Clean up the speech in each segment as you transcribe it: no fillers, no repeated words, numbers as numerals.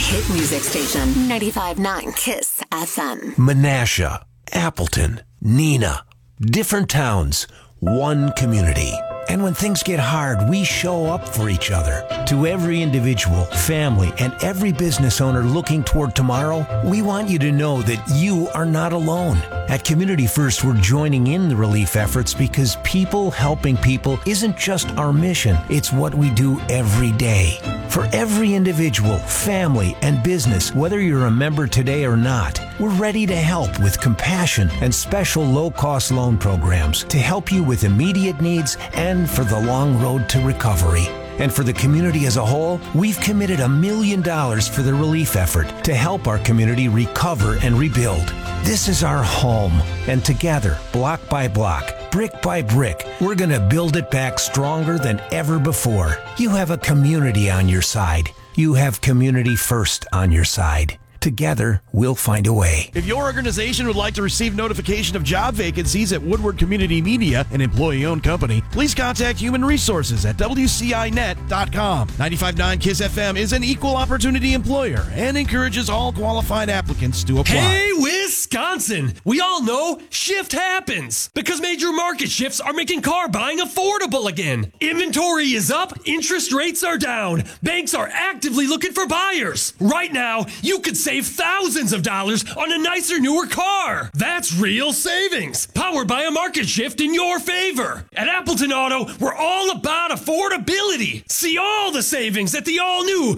hit music station, 95.9 KISS FM. Menasha, Appleton, Neenah, different towns, one community. And when things get hard, we show up for each other. To every individual, family, and every business owner looking toward tomorrow, we want you to know that you are not alone. At Community First, we're joining in the relief efforts because people helping people isn't just our mission, it's what we do every day. For every individual, family, and business, whether you're a member today or not, we're ready to help with compassion and special low-cost loan programs to help you with immediate needs and for the long road to recovery. And for the community as a whole, we've committed $1 million for the relief effort to help our community recover and rebuild. This is our home, and together, block by block, brick by brick, we're going to build it back stronger than ever before. You have a community on your side. You have Community First on your side. Together, we'll find a way. If your organization would like to receive notification of job vacancies at Woodward Community Media, an employee-owned company, please contact Human Resources at WCINet.com. 95.9 KISS FM is an equal opportunity employer and encourages all qualified applicants to apply. Hey, Wisconsin! We all know shift happens because major market shifts are making car buying affordable again. Inventory is up, interest rates are down, banks are actively looking for buyers. Right now, you could save thousands of dollars on a nicer, newer car. That's real savings, powered by a market shift in your favor. At Appleton Auto, we're all about affordability. See all the savings at the all-new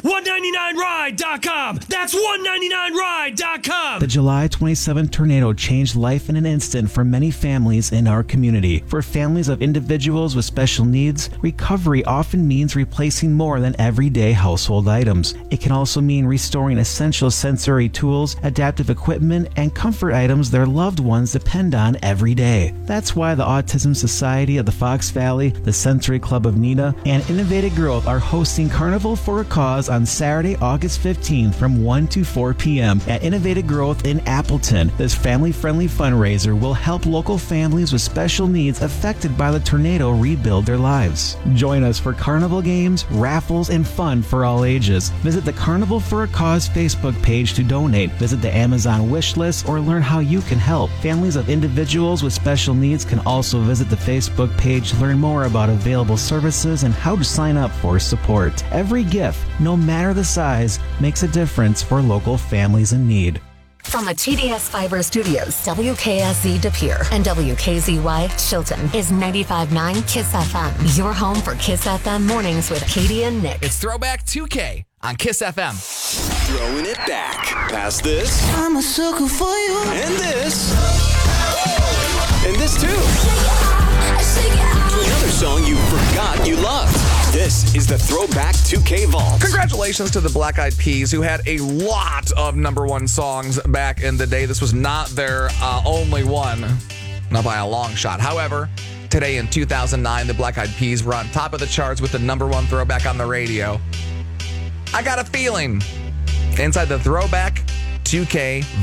199ride.com. That's 199ride.com. The July 27 tornado changed life in an instant for many families in our community. For families of individuals with special needs, recovery often means replacing more than everyday household items. It can also mean restoring essential sensory tools, adaptive equipment, and comfort items their loved ones depend on every day. That's why the Autism Society of the Fox Valley, the Sensory Club of Neenah, and Innovative Growth are hosting Carnival for a Cause on Saturday, August 15th from 1 to 4 p.m. at Innovative Growth in Appleton. This family-friendly fundraiser will help local families with special needs affected by the tornado rebuild their lives. Join us for carnival games, raffles, and fun for all ages. Visit the Carnival for a Cause Facebook page to donate. Visit the Amazon wish list or learn how you can help. Families of individuals with special needs can also visit the Facebook page to learn more about available services and how to sign up for support. Every gift, no matter the size, makes a difference for local families in need. From the TDS Fiber Studios, WKSZ De Pere and WKZY Chilton is 95.9 KISS FM. Your home for KISS FM mornings with Katie and Nick. It's Throwback 2K on KISS FM. Throwing it back. Past this. I'm a sucker for you. And this. And this too. To another song you forgot you loved. This is the Throwback 2K Vault. Congratulations to the Black Eyed Peas, who had a lot of number one songs back in the day. This was not their only one, not by a long shot. However, today in 2009, the Black Eyed Peas were on top of the charts with the number one throwback on the radio. I got a feeling inside the Throwback 2K